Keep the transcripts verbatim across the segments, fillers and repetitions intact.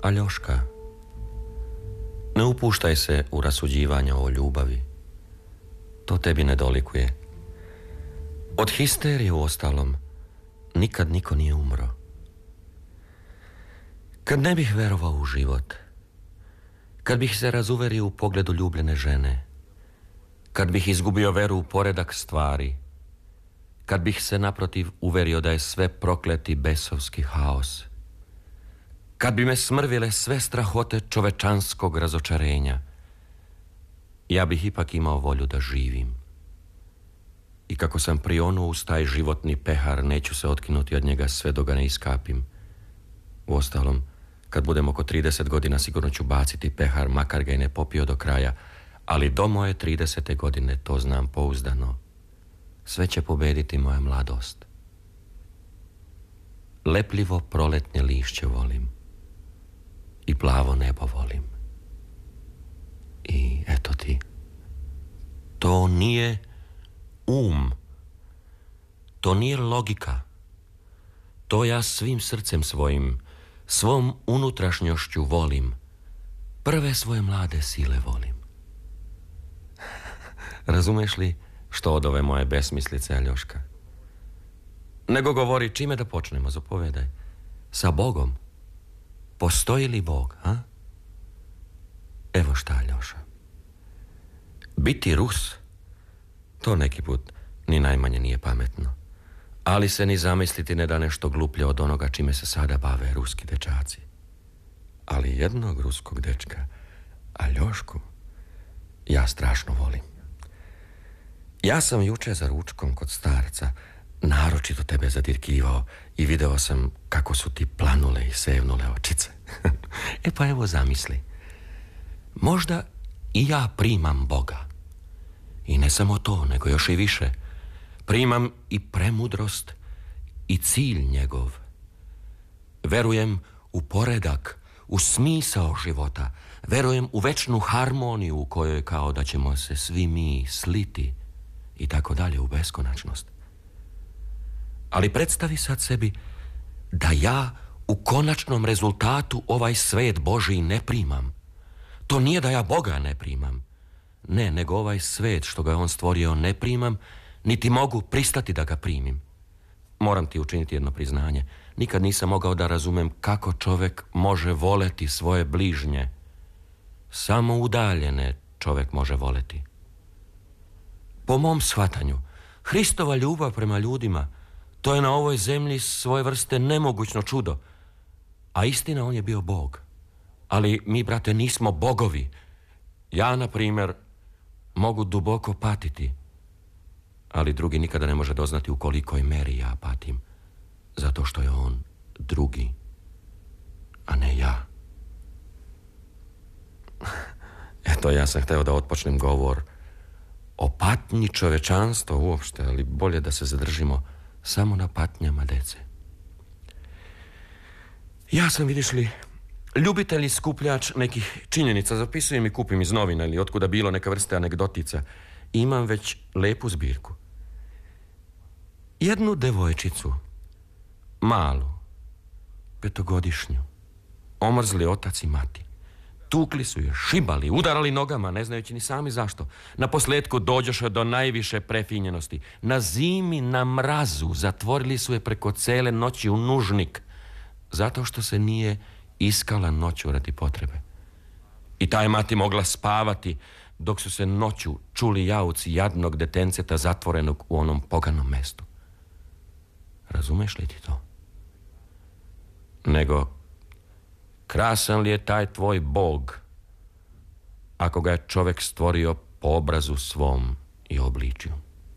Aljoška, ne upuštaj se u rasuđivanja o ljubavi. To tebi ne dolikuje. Od histerije u ostalom nikad niko nije umro. Kad ne bih verovao u život, kad bih se razuverio u pogledu ljubljene žene, kad bih izgubio veru u poredak stvari, kad bih se naprotiv uverio da je sve prokleti besovski haos, kad bi me smrvile sve strahote čovečanskog razočarenja, ja bih ipak imao volju da živim. I kako sam prionuo uz taj životni pehar, neću se otkinuti od njega sve dok ga ne iskapim. Uostalom, kad budem oko trideset godina, sigurno ću baciti pehar, makar ga i ne popio do kraja, ali do moje tridesete godine, to znam pouzdano, sve će pobediti moja mladost. Lepljivo proletnje lišće volim i plavo nebo volim. I eto ti, to nije um, to nije logika, to ja svim srcem svojim, svom unutrašnjošću volim, prve svoje mlade sile volim. Razumeš li što od ove moje besmislice, Aljoška? Nego govori čime da počnemo, zapovedaj. Sa Bogom? Postoji li Bog, a? Evo šta, Aljoša. Biti Rus, to neki put ni najmanje nije pametno. Ali se ni zamisliti ne da nešto gluplje od onoga čime se sada bave ruski dečaci. Ali jednog ruskog dečka, Aljošku, ja strašno volim. Ja sam juče za ručkom kod starca naročito tebe zadirkivao i video sam kako su ti planule i sevnule očice. E pa evo zamisli. Možda i ja primam Boga. I ne samo to, nego još i više. Primam i premudrost i cilj njegov. Verujem u poredak, u smisao života. Verujem u večnu harmoniju u kojoj kao da ćemo se svi mi sliti i tako dalje u beskonačnost. Ali predstavi sad sebi da ja u konačnom rezultatu ovaj svet Božiji ne primam. To nije da ja Boga ne primam. Ne, nego ovaj svet što ga je on stvorio ne primam, niti mogu pristati da ga primim. Moram ti učiniti jedno priznanje. Nikad nisam mogao da razumem kako čovek može voleti svoje bližnje. Samo udaljene čovek može voleti. Po mom shvatanju, Hristova ljubav prema ljudima, to je na ovoj zemlji svoje vrste nemogućno čudo. A istina, on je bio Bog. Ali mi, brate, nismo bogovi. Ja, na primjer, mogu duboko patiti, ali drugi nikada ne može doznati u kolikoj meri ja patim, zato što je on drugi, a ne ja. Eto, ja sam hteo da otpočnem govor o patnji čovečanstva uopšte, ali bolje da se zadržimo samo na patnjama dece. Ja sam, vidiš li, ljubitelj i skupljač nekih činjenica. Zapisujem i kupim iz novina ili otkuda bilo neka vrste anegdotica. I imam već lepu zbirku. Jednu devojčicu, malu, petogodišnju, omrzli otac i mati. Tukli su je, šibali, udarali nogama, ne znajući ni sami zašto. Naposletku dođoše do najviše prefinjenosti. Na zimi, na mrazu, zatvorili su je preko cele noći u nužnik, zato što se nije iskala noću radi potrebe. I ta je mati mogla spavati dok su se noću čuli jauci jadnog detenceta zatvorenog u onom poganom mestu. Razumeš li ti to? Nego, krasan li je taj tvoj Bog ako ga je čovek stvorio po obrazu svom i obličju?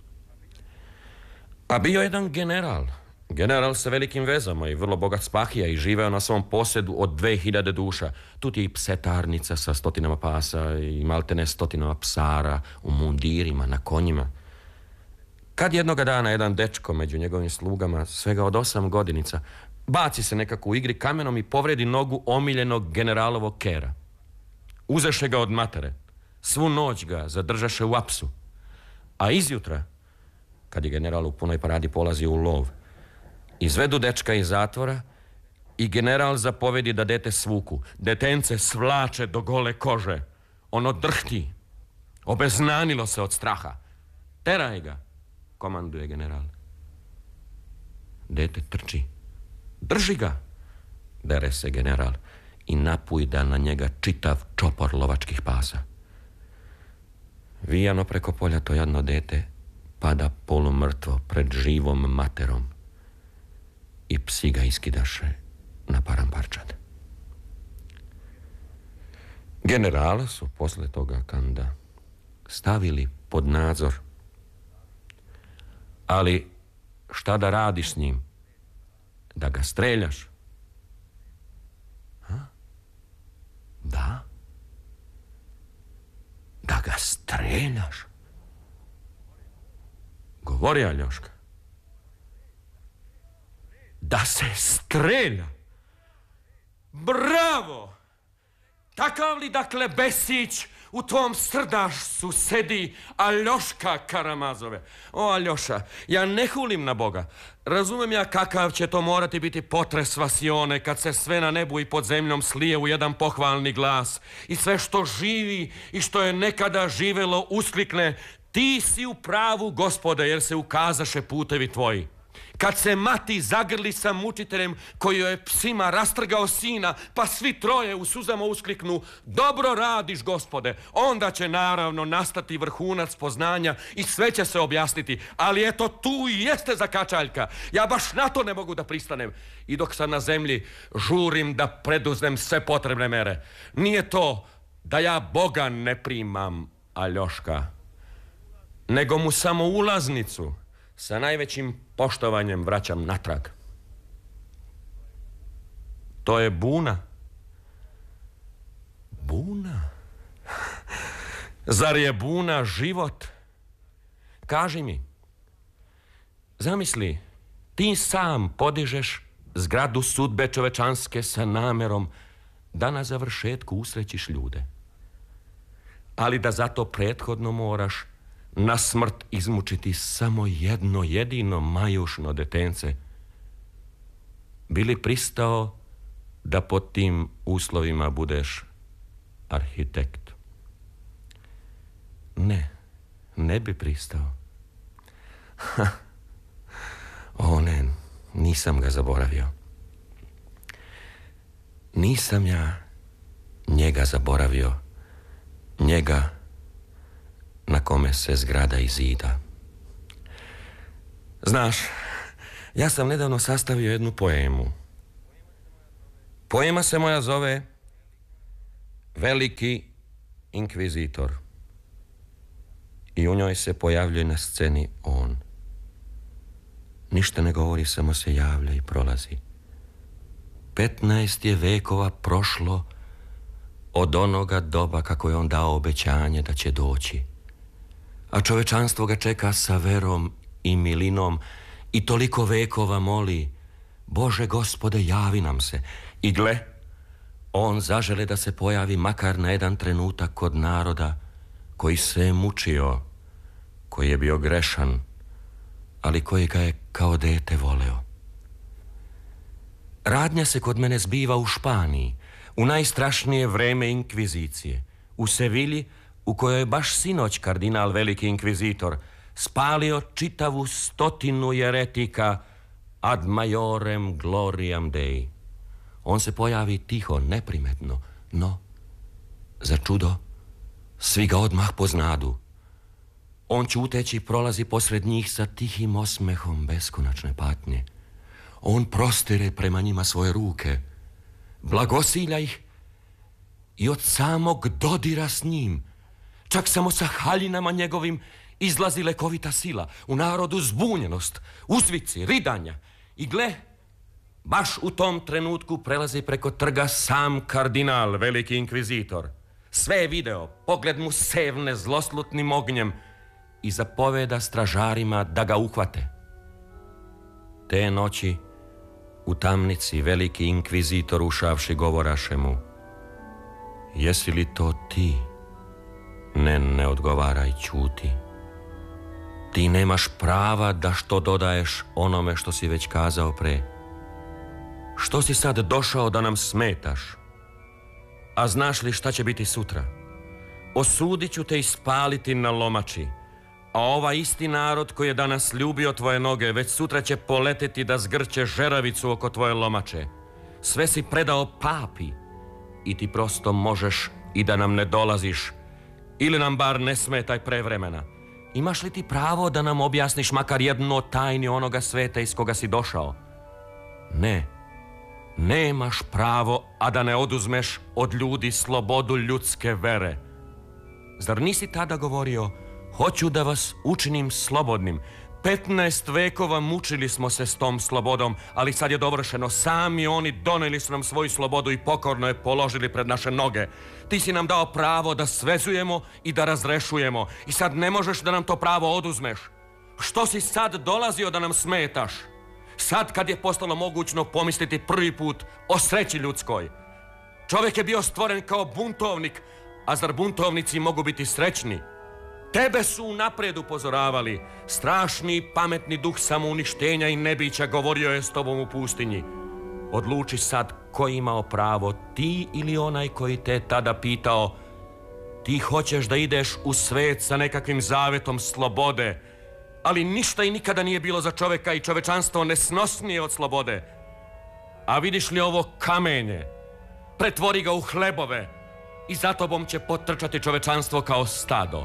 A bio jedan general, general sa velikim vezama i vrlo bogat spahija i živeo na svom posedu od dve hiljade duša. Tu ti je i psetarnica sa stotinama pasa i maltene stotinama psara u mundirima, na konjima. Kad jednoga dana jedan dečko među njegovim slugama, svega od osam godinica, baci se nekako u igri kamenom i povredi nogu omiljenog generalovog kera. Uzeše ga od matere, svu noć ga zadržaše u apsu, a izjutra, kad je general u punoj paradi polazio u lov, izvedu dečka iz zatvora I general zapovedi da dete svuku. Detence svlače do gole kože. Ono drhti. Obeznanilo se od straha. Teraj ga, komanduje general. Dete trči. Drži ga, dere se general i napujda na njega čitav čopor lovačkih pasa. Vijano preko polja to jadno dete pada polumrtvo pred živom materom i psi ga iskidaše na paramparčad. Generala su posle toga kanda stavili pod nadzor. Ali šta da radiš s njim? Da ga streljaš? Ha? Da? Da ga streljaš? Govori Aljoška. Da se strelja? Bravo! Takav li dakle besić u tvom srdašcu sedi Aljoška Karamazove? O, Aljoša, ja ne hulim na Boga. Razumem ja kakav će to morati biti potres vasione kad se sve na nebu i pod zemljom slije u jedan pohvalni glas i sve što živi i što je nekada živelo usklikne: ti si u pravu, Gospode, jer se ukazaše putevi tvoji. Kad se mati zagrli sa mučiteljem koji joj je psima rastrgao sina, pa svi troje u suzama uskliknu: dobro radiš, Gospode, onda će naravno nastati vrhunac poznanja i sve će se objasniti. Ali eto, tu i jeste zakačaljka. Ja baš na to ne mogu da pristanem. I dok sam na zemlji, žurim da preduzmem sve potrebne mere. Nije to da ja Boga ne primam, Aljoška, nego mu samo ulaznicu sa najvećim poštovanjem vraćam natrag. To je buna. Buna? Zar je buna život? Kaži mi, zamisli, ti sam podižeš zgradu sudbe čovečanske sa namerom da na završetku usrećiš ljude. Ali da zato prethodno moraš na smrt izmučiti samo jedno jedino majušno detence. Bili pristao da pod tim uslovima budeš arhitekt? Ne, ne bi pristao. Ha. O ne, nisam ga zaboravio. Nisam ja njega zaboravio, njega na kome se zgrada izida. Znaš, ja sam nedavno sastavio jednu poemu. Poema se moja zove Veliki inkvizitor. I u njoj se pojavljuje na sceni on. Ništa ne govori, samo se javlja i prolazi. Petnaest je vekova prošlo od onoga doba kako je on dao obećanje da će doći. A čovečanstvo ga čeka sa verom i milinom i toliko vekova moli: Bože Gospode, javi nam se. I gle, on zažele da se pojavi makar na jedan trenutak kod naroda koji se je mučio, koji je bio grešan, ali koji ga je kao dete voleo. Radnja se kod mene zbiva u Španiji, u najstrašnije vreme inkvizicije, u Sevilji, u kojoj je baš sinoć kardinal veliki inkvizitor spalio čitavu stotinu jeretika ad majorem gloriam Dei. On se pojavi tiho, neprimetno, no, za čudo, svi ga odmah poznadu. On ćuteći prolazi posred njih sa tihim osmehom beskonačne patnje. On prostire prema njima svoje ruke, blagosilja ih i od samog dodira s njim, čak samo sa haljinama njegovim, izlazi lekovita sila, u narodu zbunjenost, uzvici, ridanja. I gle, baš u tom trenutku prelazi preko trga sam kardinal, veliki inkvizitor. Sve je video, pogled mu sevne zloslutnim ognjem i zapoveda stražarima da ga uhvate. Te noći u tamnici veliki inkvizitor ušavši govoraše mu: jesi li to ti? Ne, ne odgovaraj, ćuti. Ti nemaš prava da što dodaješ onome što si već kazao pre. Što si sad došao da nam smetaš? A znaš li šta će biti sutra? Osudit ću te ispaliti na lomači. A ovaj isti narod koji je danas ljubio tvoje noge, već sutra će poleteti da zgrće žeravicu oko tvoje lomače. Sve si predao papi i ti prosto možeš i da nam ne dolaziš, ili nam bar ne smetaj pre vremena. Imaš li ti pravo da nam objasniš makar jednu od tajni onoga sveta iz koga si došao? Ne, nemaš pravo, a da ne oduzmeš od ljudi slobodu ljudske vere. Zar nisi tada govorio, hoću da vas učinim slobodnim? Petnaest vekova mučili smo se s tom slobodom, ali sad je dovršeno. Sami oni doneli su nam svoju slobodu i pokorno je položili pred naše noge. Ti si nam dao pravo da svezujemo i da razrešujemo. I sad ne možeš da nam to pravo oduzmeš. Što si sad dolazio da nam smetaš? Sad kad je postalo mogućno pomisliti prvi put o sreći ljudskoj. Čovjek je bio stvoren kao buntovnik, a zar buntovnici mogu biti srećni? Tebe su unaprijed upozoravali. Strašni pametni duh samouništenja i nebića govorio je s tobom u pustinji. Odluči sad ko imao pravo, ti ili onaj koji te tada pitao. Ti hoćeš da ideš u svet sa nekakvim zavetom slobode, ali ništa i nikada nije bilo za čoveka i čovečanstvo nesnosnije od slobode. A vidiš li ovo kamenje? Pretvori ga u hlebove i za tobom će potrčati čovečanstvo kao stado.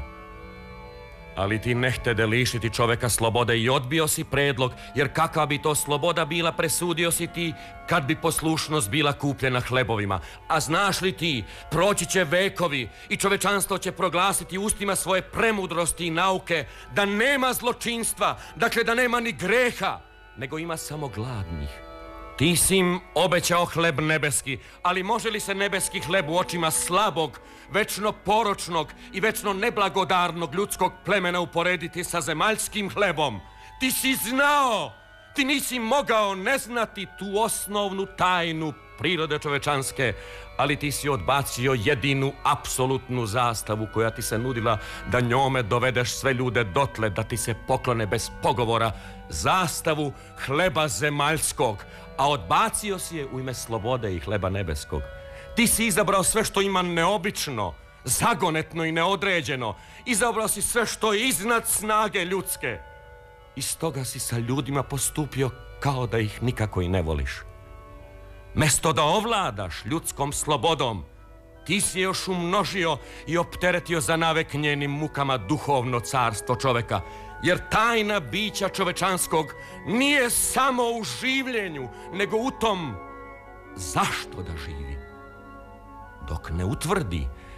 Ali ti ne htede lišiti čoveka slobode i odbio si predlog, jer kakva bi to sloboda bila, presudio si ti, kad bi poslušnost bila kupljena hlebovima. A znaš li ti, proći će vekovi i čovečanstvo će proglasiti ustima svoje premudrosti i nauke da nema zločinstva, dakle da nema ni greha, nego ima samo gladnih. Ti si im obećao hleb nebeski, ali može li se nebeski hleb u očima slabog, večno poročnog i večno neblagodarnog ljudskog plemena uporediti sa zemaljskim hlebom? Ti si znao, ti nisi mogao ne znati tu osnovnu tajnu prirode čovečanske, ali ti si odbacio jedinu apsolutnu zastavu koja ti se nudila da njome dovedeš sve ljude dotle da ti se poklone bez pogovora, zastavu hleba zemaljskog, a odbacio si je u ime slobode i hleba nebeskog. Ti si izabrao sve što ima neobično, zagonetno i neodređeno. Izabrao si sve što je iznad snage ljudske. I stoga si sa ljudima postupio kao da ih nikako i ne voliš. Mesto da ovladaš ljudskom slobodom, ti si je još umnožio i opteretio za navek njenim mukama duhovno carstvo čoveka. Jer tajna bića čovečanskog nije samo u življenju, nego u tom zašto da živi. Dok ne utvrdi